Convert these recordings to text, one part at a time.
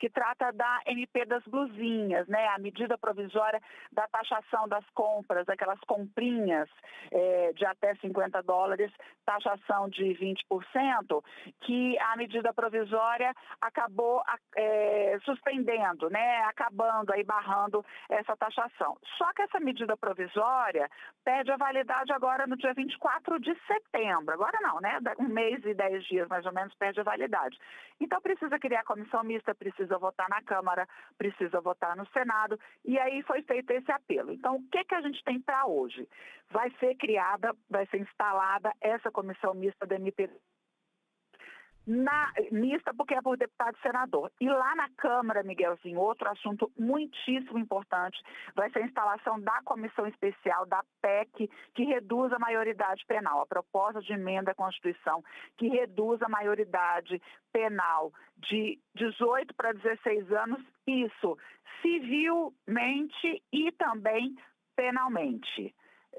que trata da MP das blusinhas, né? A medida provisória da taxação das compras, aquelas comprinhas de até $50, taxação de 20%, que a medida provisória acabou suspendendo, né? Acabando aí, barrando essa taxação. Só que essa medida provisória perde a validade agora no dia 24 de setembro. Agora não, né? Um mês e 10 dias, mais ou menos, perde a validade. Então, precisa criar comissão mista, precisa votar na Câmara, precisa votar no Senado, e aí foi feito esse apelo. Então, o que a gente tem para hoje? Vai ser criada, vai ser instalada essa comissão mista da MP mista porque é por deputado e senador. E lá na Câmara, Miguelzinho, outro assunto muitíssimo importante, vai ser a instalação da comissão especial, da PEC, que reduz a maioridade penal, a proposta de emenda à Constituição, que reduz a maioridade penal de 18 para 16 anos, isso civilmente e também penalmente.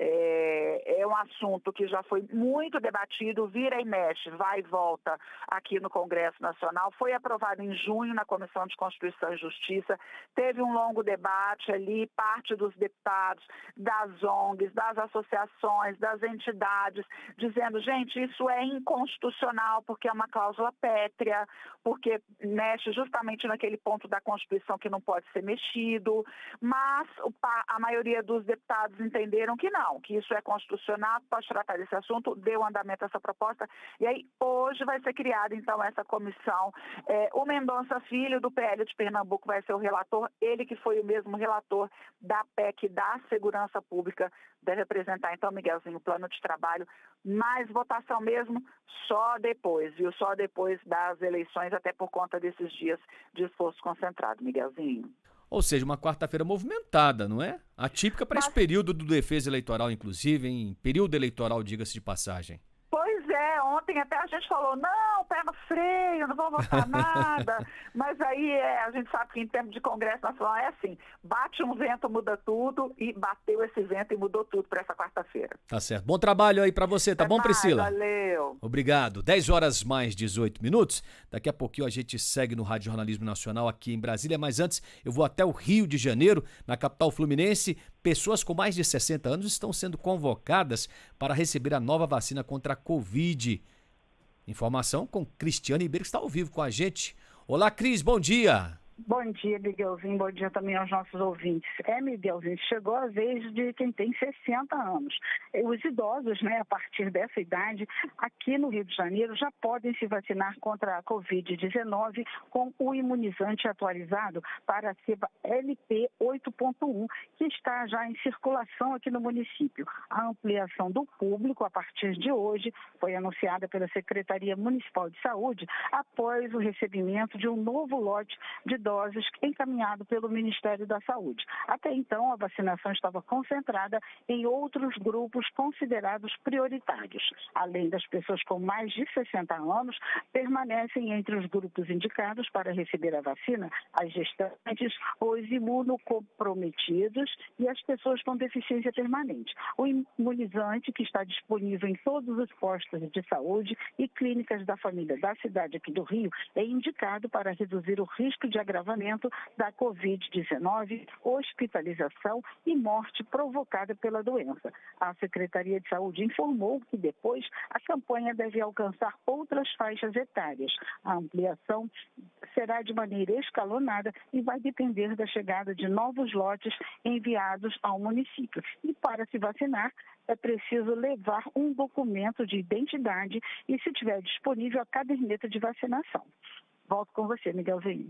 É um assunto que já foi muito debatido, vira e mexe, vai e volta aqui no Congresso Nacional, foi aprovado em junho na Comissão de Constituição e Justiça, teve um longo debate ali, parte dos deputados, das ONGs, das associações, das entidades, dizendo, gente, isso é inconstitucional porque é uma cláusula pétrea, porque mexe justamente naquele ponto da Constituição que não pode ser mexido, mas a maioria dos deputados entenderam que não, que isso é constitucional, pode tratar desse assunto, deu andamento a essa proposta, e aí hoje vai ser criada então essa comissão. O Mendonça Filho, do PL de Pernambuco, vai ser o relator, ele que foi o mesmo relator da PEC da Segurança Pública, deve apresentar então, Miguelzinho, o plano de trabalho, mas votação mesmo só depois, viu? Só depois das eleições, até por conta desses dias de esforço concentrado, Miguelzinho. Ou seja, uma quarta-feira movimentada, não é? Atípica para esse período do defesa eleitoral, inclusive, em período eleitoral, diga-se de passagem. Pois é, ontem até a gente falou, não, pé no freio, não vou votar nada, mas aí a gente sabe que em termos de Congresso Nacional é assim, bate um vento, muda tudo, e bateu esse vento e mudou tudo para essa quarta-feira. Tá certo. Bom trabalho aí para você, tá bom, Priscila? Valeu. Obrigado. 10 horas mais 18 minutos. Daqui a pouquinho a gente segue no Rádio Jornalismo Nacional aqui em Brasília, mas antes eu vou até o Rio de Janeiro, na capital fluminense. Pessoas com mais de 60 anos estão sendo convocadas para receber a nova vacina contra a Covid. Informação com Cristiane Ribeiro, que está ao vivo com a gente. Olá, Cris, bom dia. Bom dia, Miguelzinho. Bom dia também aos nossos ouvintes. Miguelzinho, chegou a vez de quem tem 60 anos. Os idosos, né, a partir dessa idade, aqui no Rio de Janeiro, já podem se vacinar contra a Covid-19 com o imunizante atualizado para a cepa LP 8.1, que está já em circulação aqui no município. A ampliação do público, a partir de hoje, foi anunciada pela Secretaria Municipal de Saúde após o recebimento de um novo lote de doses encaminhado pelo Ministério da Saúde. Até então, a vacinação estava concentrada em outros grupos considerados prioritários. Além das pessoas com mais de 60 anos, permanecem entre os grupos indicados para receber a vacina as gestantes, os imunocomprometidos e as pessoas com deficiência permanente. O imunizante, que está disponível em todos os postos de saúde e clínicas da família da cidade aqui do Rio, é indicado para reduzir o risco de agravamento da Covid-19, hospitalização e morte provocada pela doença. A Secretaria de Saúde informou que depois a campanha deve alcançar outras faixas etárias. A ampliação será de maneira escalonada e vai depender da chegada de novos lotes enviados ao município. E para se vacinar, é preciso levar um documento de identidade e, se tiver disponível, a caderneta de vacinação. Volto com você, Miguelzinho.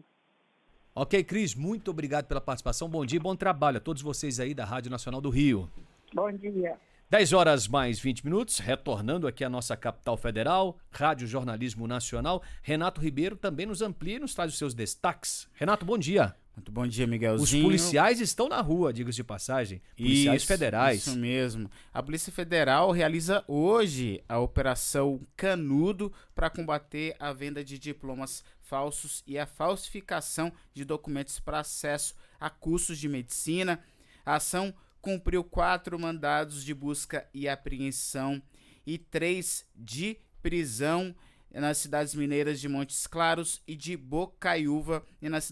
Ok, Cris, muito obrigado pela participação. Bom dia e bom trabalho a todos vocês aí da Rádio Nacional do Rio. Bom dia. 10 horas mais 20 minutos, retornando aqui à nossa capital federal, Rádio Jornalismo Nacional. Renato Ribeiro também nos amplia e nos traz os seus destaques. Renato, bom dia. Muito bom dia, Miguelzinho. Os policiais estão na rua, diga-se de passagem. Policiais federais. Isso mesmo. A Polícia Federal realiza hoje a Operação Canudo para combater a venda de diplomas falsos e a falsificação de documentos para acesso a cursos de medicina. A ação cumpriu 4 mandados de busca e apreensão e 3 de prisão nas cidades mineiras de Montes Claros e de Bocaiúva e na